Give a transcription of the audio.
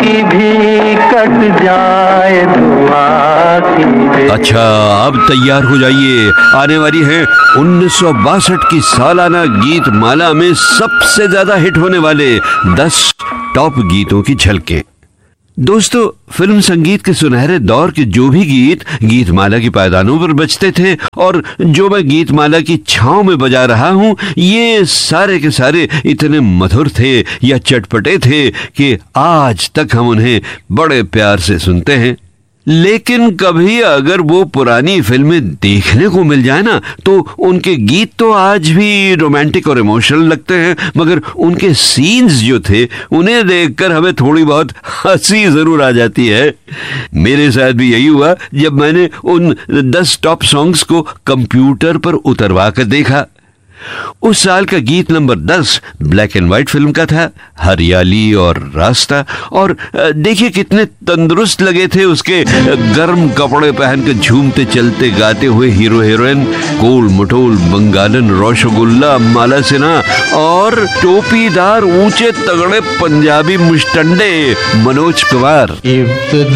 की भी कट जाए दुआ की। अच्छा, अब तैयार हो जाइए, आने वाली है 1962 की सालाना गीत माला में सबसे ज्यादा हिट होने वाले 10 टॉप गीतों की झलकें। दोस्तों, फिल्म संगीत के सुनहरे दौर के जो भी गीत माला की पायदानों पर बजते थे और जो मैं गीत माला की छांव में बजा रहा हूं, ये सारे के सारे इतने मधुर थे या चटपटे थे कि आज तक हम उन्हें बड़े प्यार से सुनते हैं। लेकिन कभी अगर वो पुरानी फिल्में देखने को मिल जाए ना, तो उनके गीत तो आज भी रोमांटिक और इमोशनल लगते हैं, मगर उनके सीन्स जो थे उन्हें देखकर हमें थोड़ी बहुत हंसी जरूर आ जाती है। मेरे साथ भी यही हुआ जब मैंने उन 10 टॉप सॉन्ग्स को कंप्यूटर पर उतरवा कर देखा। उस साल का गीत number 10 black and white film का था, हरियाली और रास्ता। और देखिए कितने तंदुरुस्त लगे थे उसके गर्म कपड़े पहनकर झूमते चलते गाते हुए हीरो हीरोइन, गोल मटोल बंगालन रोशगुल्ला माला सिन्हा और टोपीदार ऊंचे तगड़े पंजाबी मुस्टंडे मनोज कुमार।